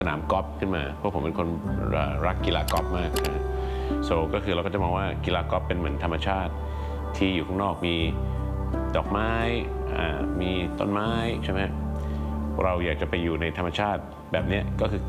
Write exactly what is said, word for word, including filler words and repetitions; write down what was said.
สนามกอล์ฟขึ้นมาเพราะผมเป็นคนรักกีฬากอล์ฟมากนะโซก็คือเราก็จะมองว่ากีฬากอล์ฟเป็นเหมือนธรรมชาติที่อยู่ข้างนอกมีดอกไม้มีต้นไม้ใช่ไหมเราอยากจะไปอยู่ในธรรมชาติแบบนี้ก็คือ